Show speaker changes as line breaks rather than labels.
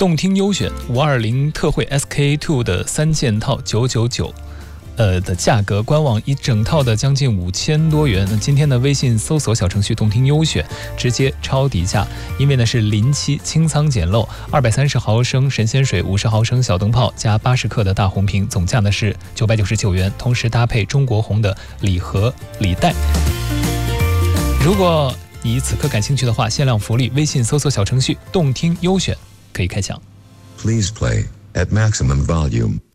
动听优选520特惠 SK2 的3件套999。的价格，官网一整套的将近5000多元。那今天的微信搜索小程序动听优选，直接超低价，因为呢是临期清仓捡漏，230毫升神仙水，50毫升小灯泡加80克的大红瓶，总价呢是999元，同时搭配中国红的礼盒礼袋。如果你此刻感兴趣的话，限量福利，微信搜索小程序动听优选可以开抢。
Please play at maximum volume.